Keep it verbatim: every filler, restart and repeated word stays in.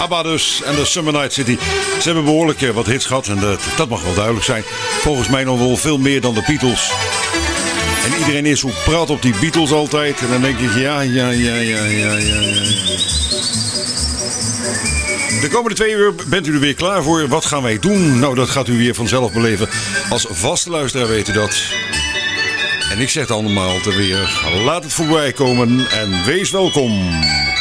ABBA dus en de Summer Night City. Ze hebben behoorlijk wat hits gehad en dat, dat mag wel duidelijk zijn. Volgens mij nog wel veel meer dan de Beatles. En iedereen is zo praat op die Beatles altijd. En dan denk ik, ja, ja, ja, ja, ja, ja, ja. De komende twee uur bent u er weer klaar voor. Wat gaan wij doen? Nou, dat gaat u weer vanzelf beleven. Als vaste luisteraar weet u dat. En ik zeg het allemaal te weer. Laat het voorbij komen en wees welkom.